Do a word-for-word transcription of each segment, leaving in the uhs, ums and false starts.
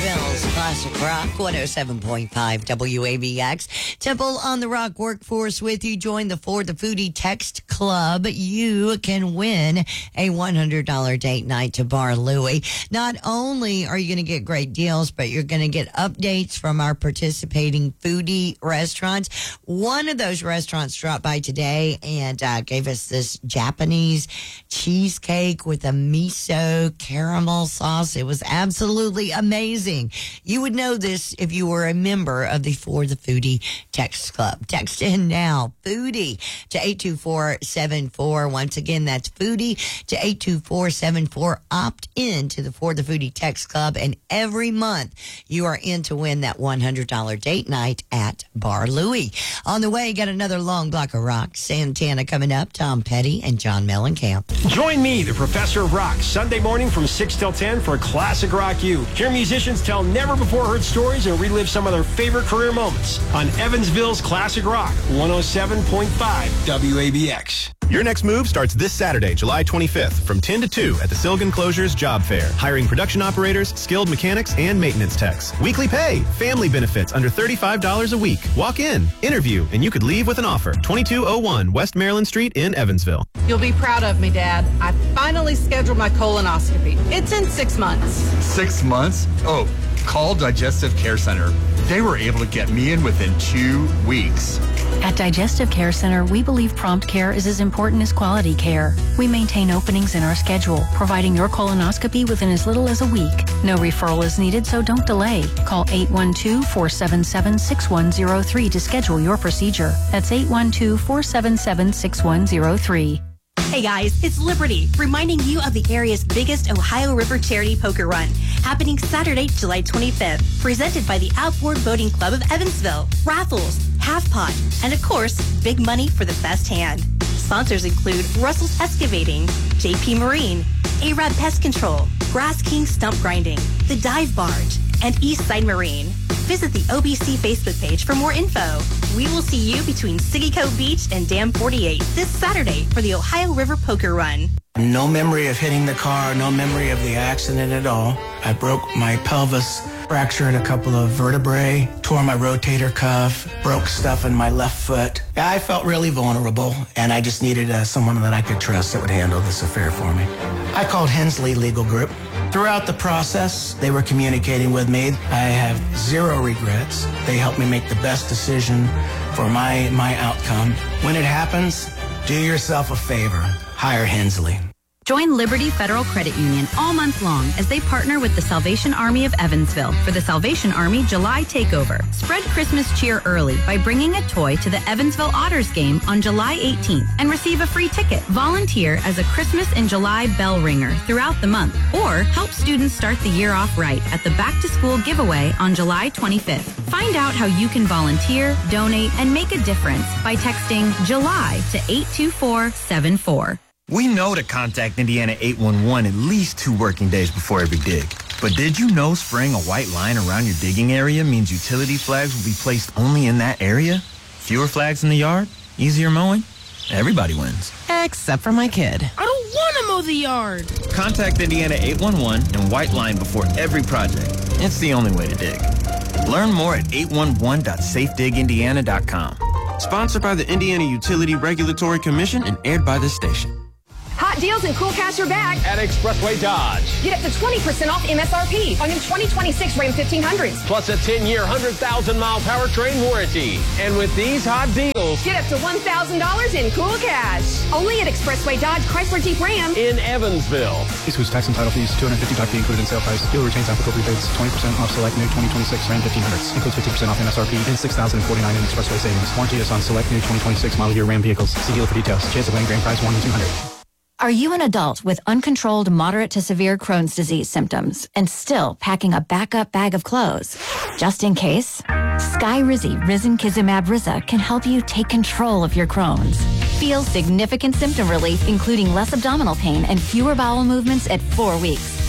Evansville's Classic Rock, one oh seven point five W A B X. Temple on the Rock Workforce with you. Join the For the Foodie Text Club. You can win a one hundred dollars date night to Bar Louie. Not only are you going to get great deals, but you're going to get updates from our participating foodie restaurants. One of those restaurants dropped by today and uh, gave us this Japanese cheesecake with a miso caramel sauce. It was absolutely amazing. You would know this if you were a member of the For the Foodie Text Club. Text in now, foodie, to eight two four seven four. Once again, that's foodie to eight two four seven four. Opt in to the For the Foodie Text Club, and every month you are in to win that one hundred dollars date night at Bar Louie. On the way, got another long block of rock. Santana coming up, Tom Petty and John Mellencamp. Join me, the Professor of Rock, Sunday morning from six till ten for Classic Rock U. Hear musicians tell never-before-heard stories and relive some of their favorite career moments on Evansville's Classic Rock, one oh seven point five W A B X. Your next move starts this Saturday, July twenty-fifth, from ten to two at the Silgan Closures Job Fair. Hiring production operators, skilled mechanics, and maintenance techs. Weekly pay, family benefits under thirty-five dollars a week. Walk in, interview, and you could leave with an offer. twenty-two oh one West Maryland Street in Evansville. You'll be proud of me, Dad. I finally scheduled my colonoscopy. It's in six months. Six months? Oh, call Digestive Care Center. They were able to get me in within two weeks. At Digestive Care Center, we believe prompt care is as important as quality care. We maintain openings in our schedule, providing your colonoscopy within as little as a week. No referral is needed, so don't delay. Call eight one two, four seven seven, six one zero three to schedule your procedure. That's eight one two, four seven seven, six one zero three. Hey guys, it's Liberty, reminding you of the area's biggest Ohio River Charity Poker Run, happening Saturday, July twenty-fifth, presented by the Outboard Boating Club of Evansville. Raffles, half pot, and of course, big money for the best hand. Sponsors include Russell's Excavating, J P Marine, A-Rad Pest Control, Grass King Stump Grinding, The Dive Barge, and Eastside Marine. Visit the O B C Facebook page for more info. We will see you between Siggycoat Beach and Dam forty-eight this Saturday for the Ohio River Poker Run. No memory of hitting the car, no memory of the accident at all. I broke my pelvis, fractured a couple of vertebrae, tore my rotator cuff, broke stuff in my left foot. I felt really vulnerable, and I just needed uh, someone that I could trust that would handle this affair for me. I called Hensley Legal Group. Throughout the process, they were communicating with me. I have zero regrets. They helped me make the best decision for my, my outcome. When it happens, do yourself a favor. Hire Hensley. Join Liberty Federal Credit Union all month long as they partner with the Salvation Army of Evansville for the Salvation Army July Takeover. Spread Christmas cheer early by bringing a toy to the Evansville Otters game on July eighteenth and receive a free ticket. Volunteer as a Christmas in July bell ringer throughout the month, or help students start the year off right at the Back to School giveaway on July twenty-fifth. Find out how you can volunteer, donate, and make a difference by texting July to eight two four seven four. We know to contact Indiana eight one one at least two working days before every dig. But did you know spraying a white line around your digging area means utility flags will be placed only in that area? Fewer flags in the yard? Easier mowing? Everybody wins. Except for my kid. I don't want to mow the yard. Contact Indiana eight one one and white line before every project. It's the only way to dig. Learn more at eight one one dot safe dig indiana dot com. Sponsored by the Indiana Utility Regulatory Commission and aired by this station. Hot deals and cool cash are back at Expressway Dodge. Get up to twenty percent off M S R P on your twenty twenty-six Ram fifteen hundreds. Plus a ten-year, one hundred thousand mile powertrain warranty. And with these hot deals, get up to one thousand dollars in cool cash. Only at Expressway Dodge Chrysler Jeep Ram in Evansville. Excludes tax and title fees, two hundred fifty dollars fee included in sale price. Dealer retains applicable rebates, twenty percent off select new twenty twenty-six Ram fifteen hundreds. Includes fifty percent off M S R P and six thousand forty-nine dollars in Expressway savings. Warranty is on select new twenty twenty-six model year Ram vehicles. See dealer for details. Chance of winning grand prize one in two hundred. Are you an adult with uncontrolled moderate to severe Crohn's disease symptoms and still packing a backup bag of clothes? Just in case, Skyrizi Risankizumab Riza can help you take control of your Crohn's. Feel significant symptom relief, including less abdominal pain and fewer bowel movements at four weeks.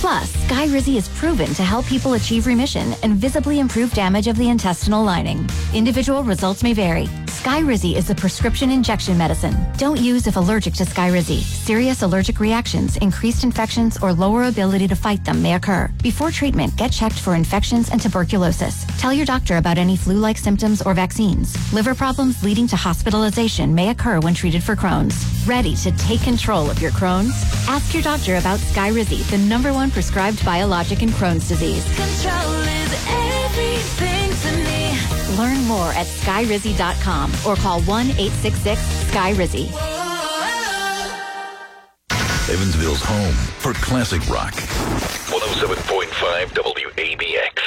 Plus, Skyrizi is proven to help people achieve remission and visibly improve damage of the intestinal lining. Individual results may vary. Skyrizi is a prescription injection medicine. Don't use if allergic to Skyrizi. Serious allergic reactions, increased infections, or lower ability to fight them may occur. Before treatment, get checked for infections and tuberculosis. Tell your doctor about any flu-like symptoms or vaccines. Liver problems leading to hospitalization may occur when treated for Crohn's. Ready to take control of your Crohn's? Ask your doctor about Skyrizi, the number one prescribed biologic in Crohn's disease. Control is everything to me. Learn more at skyrizi dot com or call one eight six six Skyrizi. Evansville's home for classic rock. one oh seven point five W A B X.